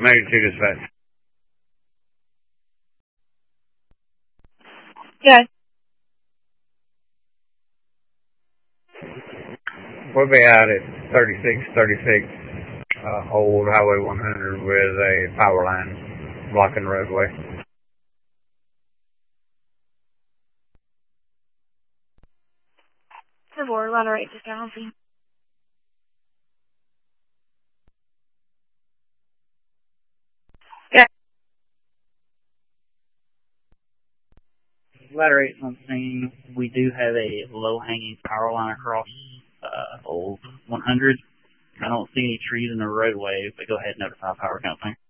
Magnitude dispatch. Yeah. We'll be out at 3636 Old Highway 100 with a power line blocking the roadway. Four, ladder 8 to County. Yeah. Ladder 8 on scene. We do have a low-hanging power line across Old 100. I don't see any trees in the roadway, but go ahead and notify power company.